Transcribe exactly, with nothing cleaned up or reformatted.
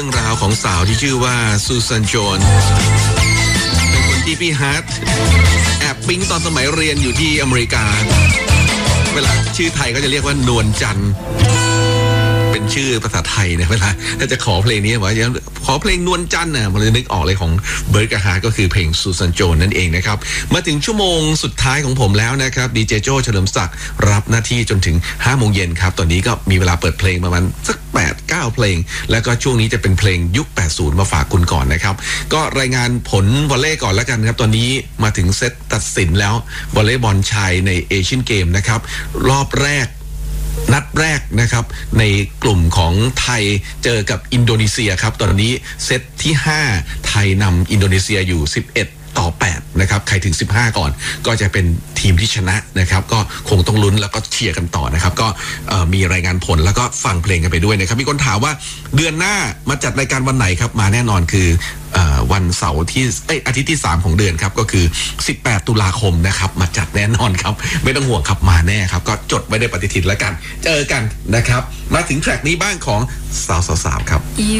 รื่องราวของสาวที่ชื่อว่าซูซานโจนเป็นคนที่พี่ฮาร์ทแอบปิ๊งตอนสมัยเรียนอยู่ที่อเมริกาเวลาชื่อไทยก็จะเรียกว่านวลจันทร์เป็นชื่อภาษาไทยเนี่ยเวลาถ้าจะขอเพลงนี้ว่าขอเพลงนวลจันทร์น่ะมันเลยนึกออกเลยของเบิร์ดกับฮาร์ทก็คือเพลงซูซานโจนนั่นเองนะครับมาถึงชั่วโมงสุดท้ายของผมแล้วนะครับดีเจโจ้เฉลิมศักดิ์รับหน้าที่จนถึงห้าโมงเย็นครับตอนนี้ก็มีเวลาเปิดเพลงประมาณสักแปด เก้าเพลงแล้วก็ช่วงนี้จะเป็นเพลงยุคแปดสิบมาฝากคุณก่อนนะครับก็รายงานผลวอลเลย์ก่อนแล้วกันครับตอนนี้มาถึงเซตตัดสินแล้ววอลเลย์บอลชายในเอเชียนเกมนะครับรอบแรกนัดแรกนะครับในกลุ่มของไทยเจอกับอินโดนีเซียครับตอนนี้เซตที่ห้าไทยนำอินโดนีเซียอยู่สิบเอ็ดต่อแปดนะครับใครถึงสิบห้าก่อนก็จะเป็นทีมที่ชนะนะครับก็คงต้องลุ้นแล้วก็เชียร์กันต่อนะครับก็มีรายงานผลแล้วก็ฟังเพลงกันไปด้วยนะครับมีคนถามว่าเดือนหน้ามาจัดรายการวันไหนครับมาแน่นอนคือวันเสาร์ที่เอ้ยอาทิตย์ที่สามของเดือนครับก็คือสิบแปดตุลาคมนะครับมาจัดแน่นอนครับไม่ต้องห่วงครับมาแน่ครับก็จดไว้ในปฏิทินแล้วกันเจอกันนะครับมาถึงแทร็กนี้บ้างของสาวๆครับ